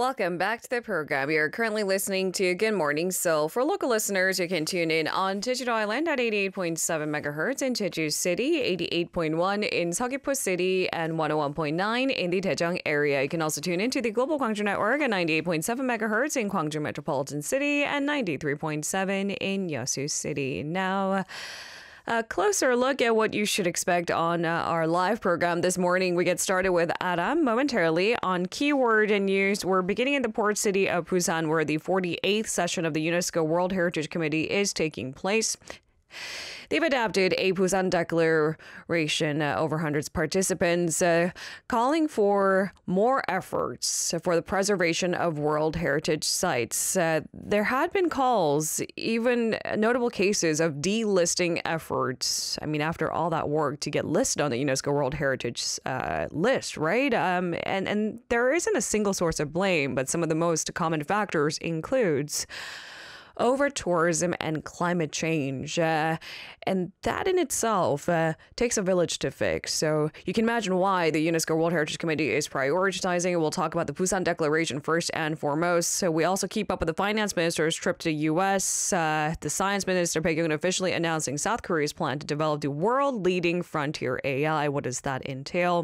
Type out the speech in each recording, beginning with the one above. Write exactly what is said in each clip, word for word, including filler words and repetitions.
Welcome back to the program. You're currently listening to Good Morning Seoul. For local listeners, you can tune in on Digital Island at eighty-eight point seven megahertz in Jeju City, eighty-eight point one in Seogwipo City, and one oh one point nine in the Daejeong area. You can also tune into the Global Gwangju Network at ninety-eight point seven megahertz in Gwangju Metropolitan City and ninety-three point seven in Yeosu City. Now, a closer look at what you should expect on uh, our live program this morning. We get started with Adam momentarily on keyword and news. We're beginning in the port city of Busan, where the forty-eighth session of the UNESCO World Heritage Committee is taking place. They've adopted a Busan Declaration uh, over hundreds of participants, uh, calling for more efforts for the preservation of World Heritage sites. Uh, there had been calls, even notable cases of delisting efforts. I mean, after all that work to get listed on the UNESCO World Heritage uh, list, right? Um, and, and there isn't a single source of blame, but some of the most common factors includes over tourism and climate change. Uh, and that in itself uh, takes a village to fix. So you can imagine why the UNESCO World Heritage Committee is prioritizing it. We'll talk about the Busan Declaration first and foremost. So we also keep up with the finance minister's trip to the U S. Uh, the science minister, Baek Yoon, officially announcing South Korea's plan to develop the world-leading frontier A I. What does that entail?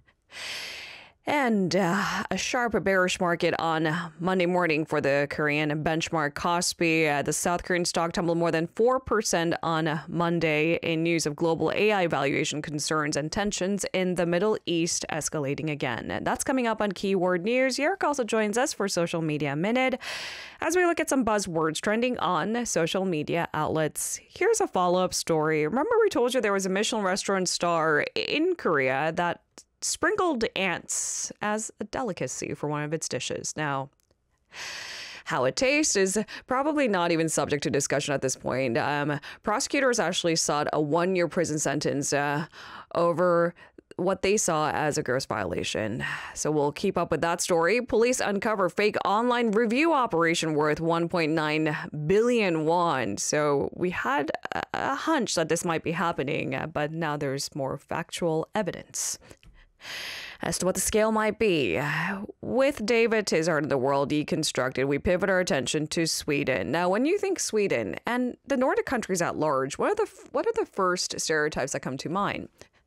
And uh, a sharp bearish market on Monday morning for the Korean benchmark Kospi. Uh, the South Korean stock tumbled more than four percent on Monday in news of global A I valuation concerns and tensions in the Middle East escalating again. And that's coming up on Keyword News. Yerk also joins us for Social Media Minute as we look at some buzzwords trending on social media outlets. Here's a follow-up story. Remember we told you there was a Michelin restaurant star in Korea that sprinkled ants as a delicacy for one of its dishes. Now, how it tastes is probably not even subject to discussion at this point. Um, prosecutors actually sought a one-year prison sentence uh, over what they saw as a gross violation. So we'll keep up with that story. Police uncover fake online review operation worth one point nine billion won. So we had a hunch that this might be happening, uh, but now there's more factual evidence as to what the scale might be. With David Tizard in the world deconstructed, we pivot our attention to Sweden. Now, when you think Sweden and the Nordic countries at large, what are the what are the first stereotypes that come to mind?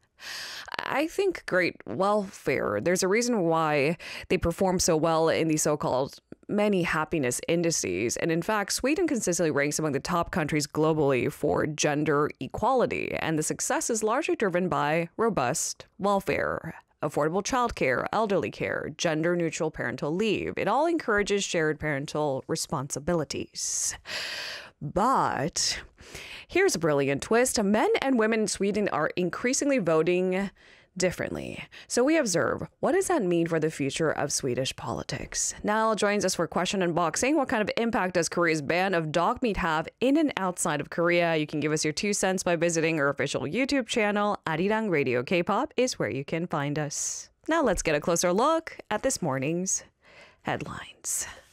I think great welfare. There's a reason why they perform so well in the so-called many happiness indices. And in fact, Sweden consistently ranks among the top countries globally for gender equality. And the success is largely driven by robust welfare, affordable childcare, elderly care, gender-neutral parental leave. It all encourages shared parental responsibilities. But here's a brilliant twist. Men and women in Sweden are increasingly voting differently. So we observe, what does that mean for the future of Swedish politics? Niall joins us for Question Unboxing. What kind of impact does Korea's ban of dog meat have in and outside of Korea? You can give us your two cents by visiting our official YouTube channel. Arirang Radio K-pop is where you can find us. Now let's get a closer look at this morning's headlines.